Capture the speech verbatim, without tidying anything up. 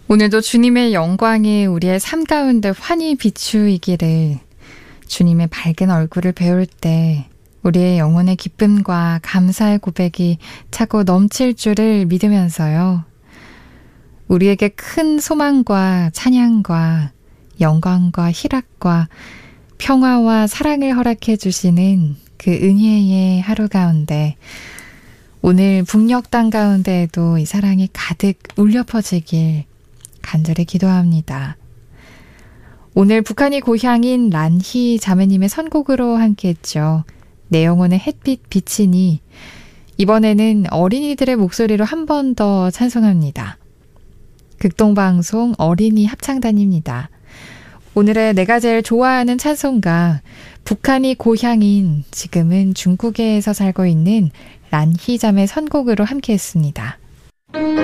오늘도 주님의 영광이 우리의 삶 가운데 환히 비추이기를. 주님의 밝은 얼굴을 배울 때 우리의 영혼의 기쁨과 감사의 고백이 차고 넘칠 줄을 믿으면서요. 우리에게 큰 소망과 찬양과 영광과 희락과 평화와 사랑을 허락해 주시는 그 은혜의 하루 가운데 오늘 북녘 땅 가운데에도 이 사랑이 가득 울려 퍼지길 간절히 기도합니다. 오늘 북한이 고향인 란희 자매님의 선곡으로 함께했죠. 내 영혼의 햇빛 비치니. 이번에는 어린이들의 목소리로 한 번 더 찬송합니다. 극동방송 어린이 합창단입니다. 오늘의 내가 제일 좋아하는 찬송가, 북한이 고향인 지금은 중국에서 살고 있는 란희 자매 선곡으로 함께했습니다.